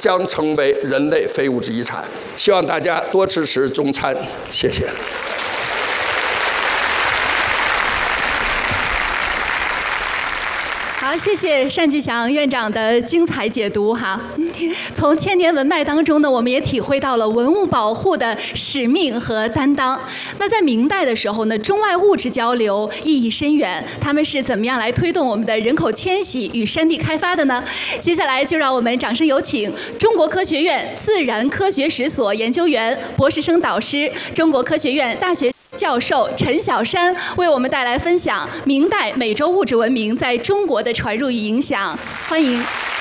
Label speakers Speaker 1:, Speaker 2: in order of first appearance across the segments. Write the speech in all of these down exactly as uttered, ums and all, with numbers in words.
Speaker 1: 将成为人类非物质遗产。希望大家多支持中餐，谢谢。
Speaker 2: 好，谢谢单霁翔院长的精彩解读哈。从千年文脉当中呢，我们也体会到了文物保护的使命和担当。那在明代的时候呢，中外物质交流意义深远，他们是怎么样来推动我们的人口迁徙与山地开发的呢？接下来就让我们掌声有请中国科学院自然科学史所研究员、博士生导师、中国科学院大学教授陈小山为我们带来分享明代美洲物质文明在中国的传入与影响。欢迎。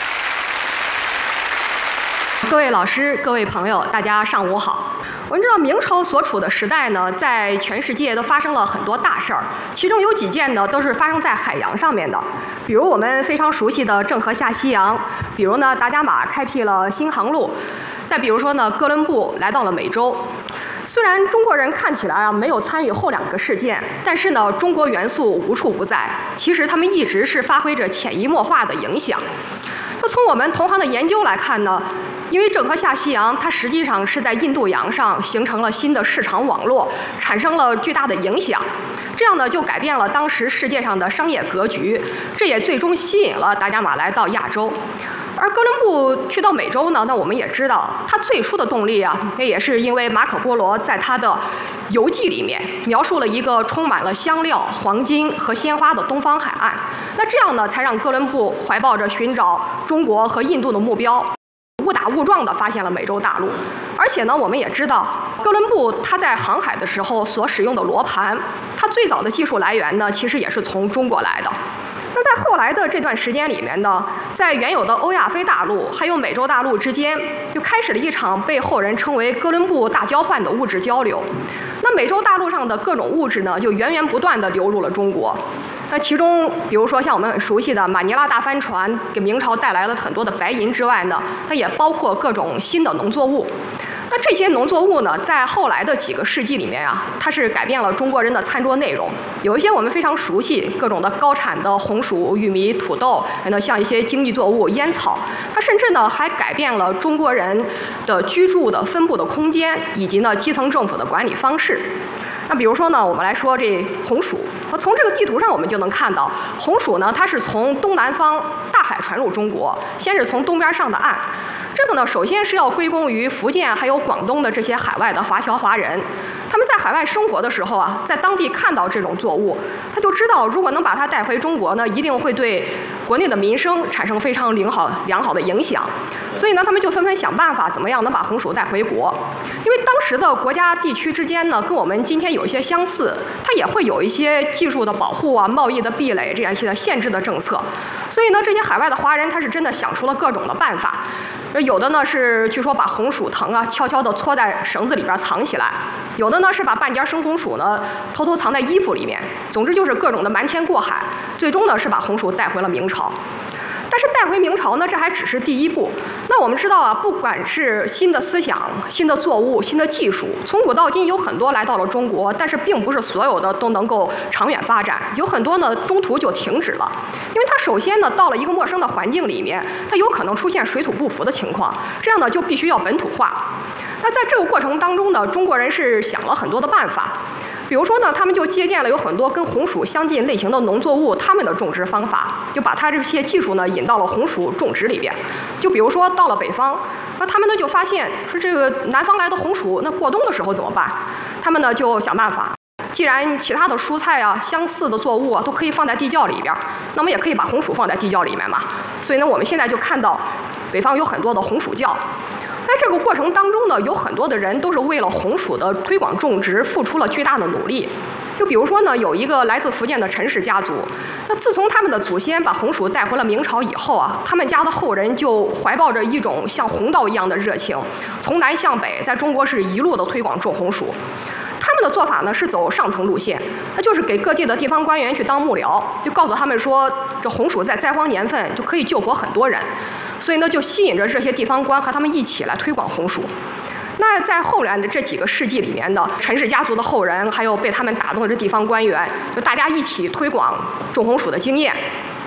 Speaker 3: 各位老师、各位朋友，大家上午好。我们知道明朝所处的时代呢，在全世界都发生了很多大事儿，其中有几件呢都是发生在海洋上面的，比如我们非常熟悉的郑和下西洋，比如呢达伽马开辟了新航路，再比如说呢哥伦布来到了美洲。虽然中国人看起来啊没有参与后两个事件，但是呢中国元素无处不在，其实他们一直是发挥着潜移默化的影响。就从我们同行的研究来看呢，因为郑和下西洋它实际上是在印度洋上形成了新的市场网络，产生了巨大的影响，这样呢就改变了当时世界上的商业格局，这也最终吸引了达伽马来到亚洲。而哥伦布去到美洲呢，那我们也知道，他最初的动力啊，那也是因为马可波罗在他的游记里面描述了一个充满了香料、黄金和鲜花的东方海岸。那这样呢，才让哥伦布怀抱着寻找中国和印度的目标，误打误撞地发现了美洲大陆。而且呢，我们也知道，哥伦布他在航海的时候所使用的罗盘，他最早的技术来源呢，其实也是从中国来的。那在后来的这段时间里面呢，在原有的欧亚非大陆还有美洲大陆之间，就开始了一场被后人称为哥伦布大交换的物质交流。那美洲大陆上的各种物质呢，就源源不断地流入了中国。那其中，比如说像我们很熟悉的马尼拉大帆船，给明朝带来了很多的白银之外呢，它也包括各种新的农作物。那这些农作物呢，在后来的几个世纪里面啊，它是改变了中国人的餐桌内容。有一些我们非常熟悉，各种的高产的红薯、玉米、土豆，那像一些经济作物、烟草，它甚至呢还改变了中国人的居住的分布的空间，以及呢基层政府的管理方式。那比如说呢，我们来说这红薯，从这个地图上我们就能看到，红薯呢它是从东南方大海传入中国，先是从东边上的岸。这个呢，首先是要归功于福建还有广东的这些海外的华侨华人，他们在海外生活的时候啊，在当地看到这种作物，他就知道如果能把它带回中国呢，一定会对国内的民生产生非常良好良好的影响。所以呢，他们就纷纷想办法，怎么样能把红薯带回国。因为当时的国家地区之间呢，跟我们今天有一些相似，它也会有一些技术的保护啊、贸易的壁垒这样一些限制的政策。所以呢，这些海外的华人他是真的想出了各种的办法。有的呢是据说把红薯藤啊悄悄地搓在绳子里边藏起来，有的呢是把半截生红薯呢偷偷藏在衣服里面。总之就是各种的瞒天过海，最终呢是把红薯带回了明朝。但是带回明朝呢，这还只是第一步。那我们知道啊，不管是新的思想、新的作物、新的技术，从古到今有很多来到了中国，但是并不是所有的都能够长远发展，有很多呢中途就停止了。因为它首先呢到了一个陌生的环境里面，它有可能出现水土不服的情况，这样呢就必须要本土化。那在这个过程当中呢，中国人是想了很多的办法。比如说呢，他们就借鉴了有很多跟红薯相近类型的农作物，他们的种植方法，就把它这些技术呢引到了红薯种植里边。就比如说到了北方，那他们呢就发现说这个南方来的红薯，那过冬的时候怎么办？他们呢就想办法，既然其他的蔬菜啊、相似的作物啊都可以放在地窖里边，那么也可以把红薯放在地窖里面嘛。所以呢，我们现在就看到北方有很多的红薯窖。在这个过程当中呢，有很多的人都是为了红薯的推广种植付出了巨大的努力。就比如说呢，有一个来自福建的陈氏家族，那自从他们的祖先把红薯带回了明朝以后啊，他们家的后人就怀抱着一种像弘道一样的热情，从南向北，在中国是一路的推广种红薯。他们的做法呢是走上层路线，那就是给各地的地方官员去当幕僚，就告诉他们说，这红薯在灾荒年份就可以救活很多人。所以呢，就吸引着这些地方官和他们一起来推广红薯。那在后来的这几个世纪里面呢，陈氏家族的后人，还有被他们打动的这地方官员，就大家一起推广种红薯的经验。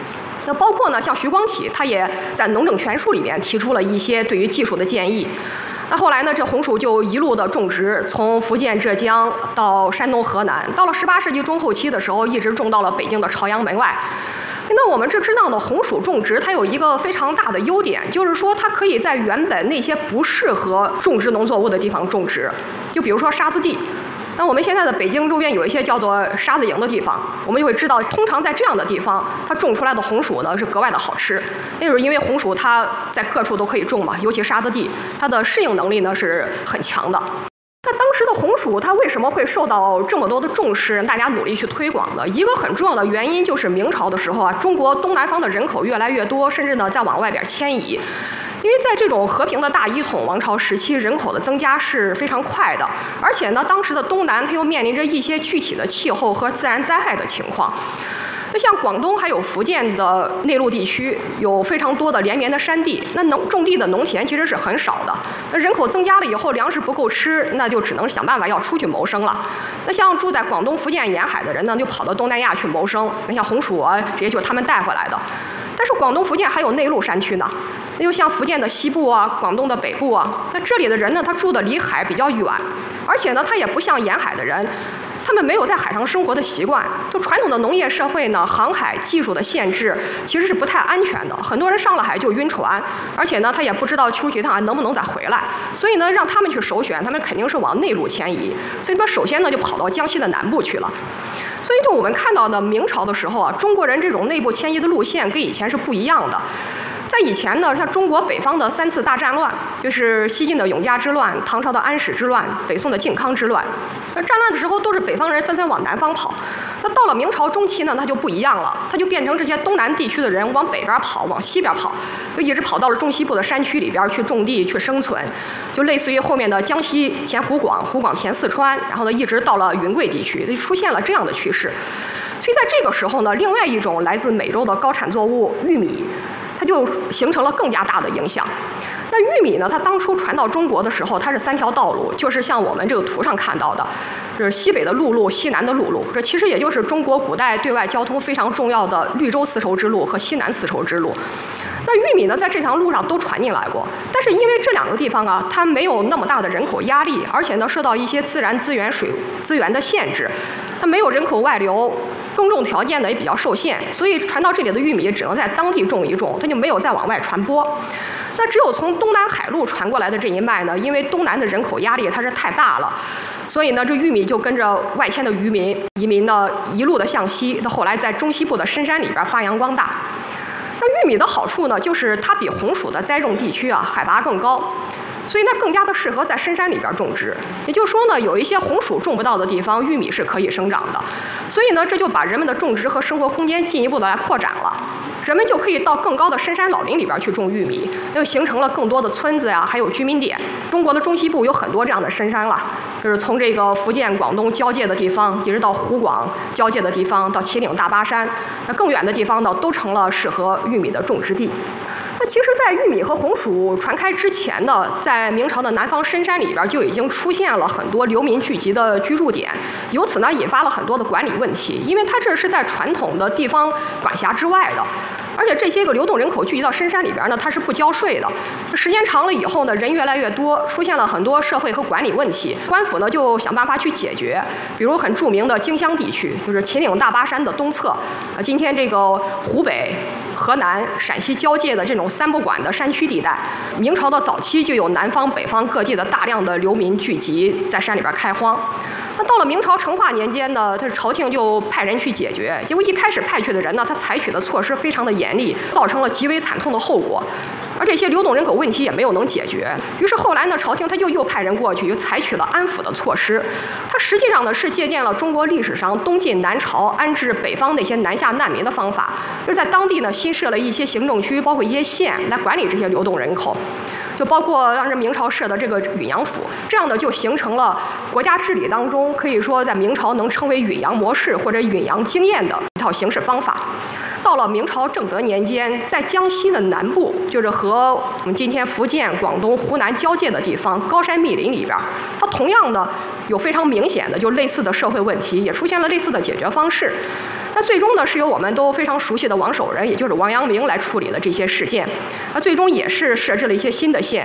Speaker 3: 那包括呢，像徐光启，他也在《农政全书》里面提出了一些对于技术的建议。那后来呢，这红薯就一路的种植，从福建、浙江到山东、河南，到了十八世纪中后期的时候，一直种到了北京的朝阳门外。那我们这知道的红薯种植，它有一个非常大的优点，就是说它可以在原本那些不适合种植农作物的地方种植，就比如说沙子地。那我们现在的北京周边有一些叫做沙子营的地方，我们就会知道，通常在这样的地方，它种出来的红薯呢是格外的好吃。那就是因为红薯它在各处都可以种嘛，尤其沙子地，它的适应能力呢是很强的。那当时的红薯它为什么会受到这么多的重视，大家努力去推广呢？一个很重要的原因就是明朝的时候啊，中国东南方的人口越来越多，甚至呢在往外边迁移。因为在这种和平的大一统王朝时期，人口的增加是非常快的，而且呢，当时的东南它又面临着一些具体的气候和自然灾害的情况。就像广东还有福建的内陆地区，有非常多的连绵的山地，那农种地的农田其实是很少的。那人口增加了以后，粮食不够吃，那就只能想办法要出去谋生了。那像住在广东、福建沿海的人呢，就跑到东南亚去谋生。那像红薯啊，这些就是他们带回来的。但是广东、福建还有内陆山区呢，那就像福建的西部啊、广东的北部啊，那这里的人呢，他住的离海比较远，而且呢，他也不像沿海的人。他们没有在海上生活的习惯，就传统的农业社会呢，航海技术的限制其实是不太安全的。很多人上了海就晕船，而且呢，他也不知道出去一趟能不能再回来。所以呢，让他们去首选，他们肯定是往内陆迁移。所以他们首先呢，就跑到江西的南部去了。所以就我们看到的明朝的时候啊，中国人这种内部迁移的路线跟以前是不一样的。在以前呢，像中国北方的三次大战乱，就是西晋的永嘉之乱、唐朝的安史之乱、北宋的靖康之乱。那战乱的时候，都是北方人纷纷往南方跑。那到了明朝中期呢，它就不一样了，它就变成这些东南地区的人往北边跑，往西边跑，就一直跑到了中西部的山区里边去种地、去生存，就类似于后面的江西填湖广，湖广填四川，然后呢，一直到了云贵地区，就出现了这样的趋势。所以在这个时候呢，另外一种来自美洲的高产作物玉米，它就形成了更加大的影响。那玉米呢，它当初传到中国的时候，它是三条道路，就是像我们这个图上看到的，是西北的陆路、西南的陆路，这其实也就是中国古代对外交通非常重要的绿洲丝绸之路和西南丝绸之路。那玉米呢，在这条路上都传进来过，但是因为这两个地方啊，它没有那么大的人口压力，而且呢，受到一些自然资源、水资源的限制，它没有人口外流，耕种条件呢也比较受限，所以传到这里的玉米只能在当地种一种，它就没有再往外传播。那只有从东南海路传过来的这一脉呢，因为东南的人口压力它是太大了，所以呢，这玉米就跟着外迁的渔民移民呢一路的向西，到后来在中西部的深山里边发扬光大。那玉米的好处呢，就是它比红薯的栽种地区啊海拔更高，所以它更加的适合在深山里边种植。也就是说呢，有一些红薯种不到的地方，玉米是可以生长的。所以呢，这就把人们的种植和生活空间进一步的来扩展了。人们就可以到更高的深山老林里边去种玉米，就形成了更多的村子呀，还有居民点。中国的中西部有很多这样的深山了，就是从这个福建、广东交界的地方，一直到湖广交界的地方，到秦岭大巴山，那更远的地方呢，都成了适合玉米的种植地。那其实，在玉米和红薯传开之前呢，在明朝的南方深山里边就已经出现了很多流民聚集的居住点，由此呢引发了很多的管理问题，因为它这是在传统的地方管辖之外的。而且这些个流动人口聚集到深山里边呢，它是不交税的。时间长了以后呢，人越来越多，出现了很多社会和管理问题，官府呢就想办法去解决。比如很著名的荆襄地区，就是秦岭大巴山的东侧，呃，今天这个湖北、河南、陕西交界的这种三不管的山区地带，明朝的早期就有南方、北方各地的大量的流民聚集在山里边开荒。那到了明朝成化年间呢，他朝廷就派人去解决，结果一开始派去的人呢，他采取的措施非常的严厉，造成了极为惨痛的后果，而这些流动人口问题也没有能解决。于是后来呢，朝廷他就又派人过去，又采取了安抚的措施。他实际上呢是借鉴了中国历史上东晋南朝安置北方那些南下难民的方法，就是在当地呢新设了一些行政区，包括一些县来管理这些流动人口。就包括当时明朝设的这个允阳府，这样的就形成了国家治理当中可以说在明朝能称为允阳模式或者允阳经验的一套行事方法。到了明朝正德年间，在江西的南部，就是和我们今天福建、广东、湖南交界的地方，高山密林里边，它同样的有非常明显的就类似的社会问题，也出现了类似的解决方式。 那最终呢，是由我们都非常熟悉的王守仁，也就是王阳明来处理了这些事件。那最终也是设置了一些新的线，